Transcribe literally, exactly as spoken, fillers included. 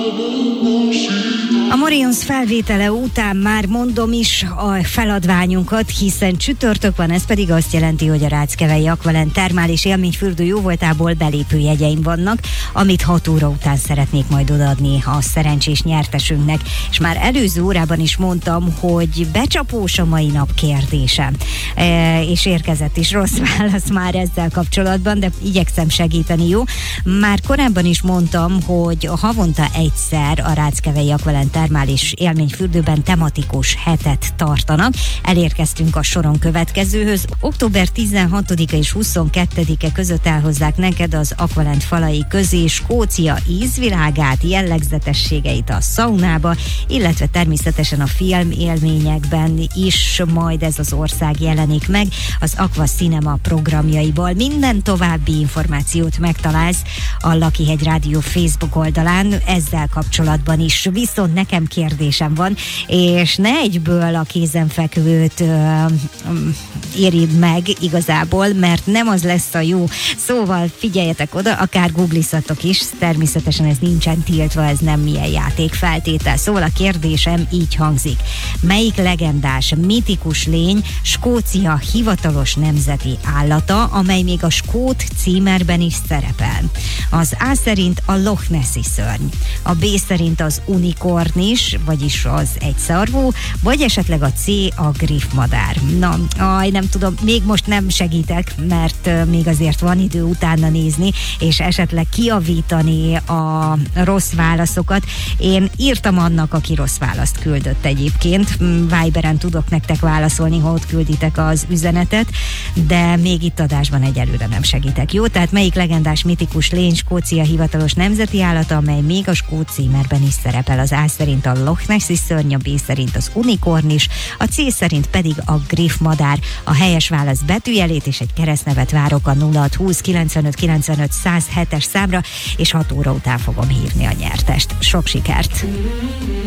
A Morions felvétele után már mondom is a feladványunkat, hiszen csütörtök van, ez pedig azt jelenti, hogy a Ráckevei Aqualent termális élményfürdő jóvoltából belépőjegyeim vannak, amit hat óra után szeretnék majd odaadni a szerencsés nyertesünknek. És már előző órában is mondtam, hogy becsapós a mai nap kérdése. E, és érkezett is rossz válasz már ezzel kapcsolatban, de igyekszem segíteni, jó? Már korábban is mondtam, hogy havonta egyszer a Ráckevei Aqualent termális élményfürdőben tematikus hetet tartanak. Elérkeztünk a soron következőhöz. október tizenhatodika és huszonkettedike között elhozzák neked az Aqualent falai közé Skócia ízvilágát, jellegzetességeit a szaunába, illetve természetesen a film élményekben is majd ez az ország jelenik meg az Aqua Cinema programjaiból. Minden további információt megtalálsz a Lakihegy Rádió Facebook oldalán ezzel kapcsolatban is. Viszont nekem kérdésem van, és ne egyből a kézenfekvőt uh, um, írd meg igazából, mert nem az lesz a jó. Szóval figyeljetek oda, akár googlizzatok is, természetesen ez nincsen tiltva, ez nem milyen játékfeltétel. Szóval a kérdésem így hangzik. Melyik legendás, mitikus lény Skócia hivatalos nemzeti állata, amely még a skót címerben is szerepel? Az A szerint a Loch Nessi szörny, a B szerint az unikornis, vagyis az egyszarvú, vagy esetleg a C a griffmadár. Na, aj, nem tudom, még most nem segítek, mert uh, még azért van idő utána nézni, és esetleg kijavítani a rossz válaszokat. Én írtam annak, aki rossz választ küldött egyébként. Viberen tudok nektek válaszolni, ha ott külditek az üzenetet, de még itt adásban egyelőre nem segítek. Jó, tehát melyik legendás mitikus lény Skócia hivatalos nemzeti állata, amely még a skót címerben is szerepel? Az A szerint a Loch Nessi szörny, a B szerint az unikornis, a C szerint pedig a griffmadár. A helyes válasz betűjelét és egy keresztnevet várok a nulla hat húsz kilencvenöt kilencvenöt száz hetes számra, és hat óra után fogom hívni a nyertest. Sok sikert!